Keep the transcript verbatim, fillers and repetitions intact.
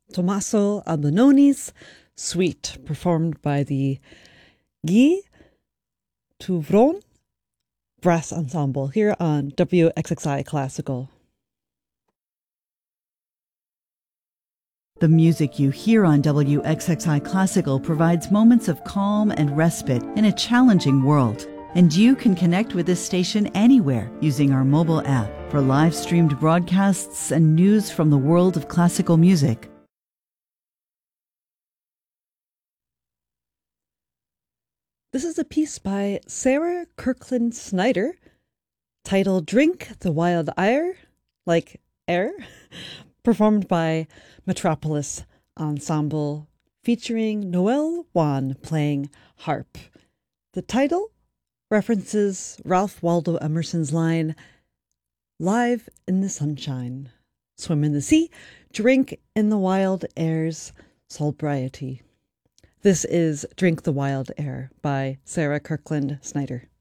Tommaso Albinoni's Suite, performed by the Guy Touvron Brass Ensemble here on W X X I Classical. The music you hear on W X X I Classical provides moments of calm and respite in a challenging world. And you can connect with this station anywhere using our mobile app for live streamed broadcasts and news from the world of classical music. This is a piece by Sarah Kirkland Snyder titled Drink the Wild Air, like air, performed by Metropolis Ensemble, featuring Noel Wan playing harp. The title references Ralph Waldo Emerson's line, "Live in the sunshine, swim in the sea, drink in the wild air's sobriety." This is Drink the Wild Air by Sarah Kirkland Snyder.